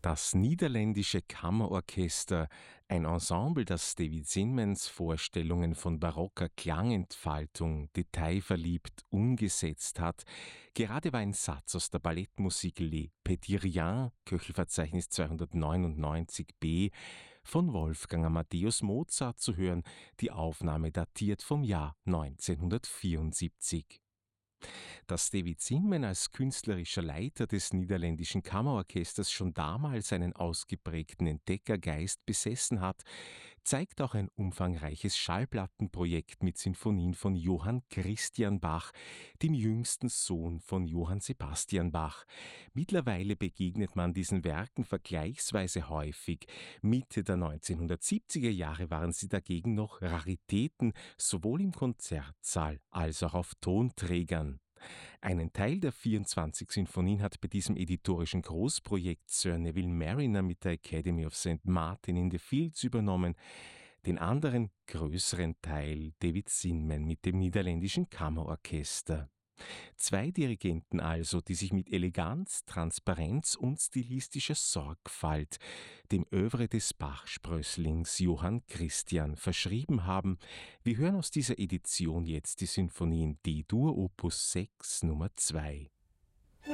Das Niederländische Kammerorchester, ein Ensemble, das David Zinmans Vorstellungen von barocker Klangentfaltung detailverliebt umgesetzt hat. Gerade war ein Satz aus der Ballettmusik Les Petits-Riens, Köchelverzeichnis 299b, von Wolfgang Amadeus Mozart zu hören. Die Aufnahme datiert vom Jahr 1974. Dass David Zinman als künstlerischer Leiter des Niederländischen Kammerorchesters schon damals einen ausgeprägten Entdeckergeist besessen hat, zeigt auch ein umfangreiches Schallplattenprojekt mit Sinfonien von Johann Christian Bach, dem jüngsten Sohn von Johann Sebastian Bach. Mittlerweile begegnet man diesen Werken vergleichsweise häufig. Mitte der 1970er Jahre waren sie dagegen noch Raritäten, sowohl im Konzertsaal als auch auf Tonträgern. Einen Teil der 24 Sinfonien hat bei diesem editorischen Großprojekt Sir Neville Marriner mit der Academy of St. Martin in the Fields übernommen, den anderen, größeren Teil David Zinman mit dem Niederländischen Kammerorchester. Zwei Dirigenten also, die sich mit Eleganz, Transparenz und stilistischer Sorgfalt dem Œuvre des Bach-Sprösslings Johann Christian verschrieben haben. Wir hören aus dieser Edition jetzt die Sinfonien D-Dur Opus 6 Nummer 2.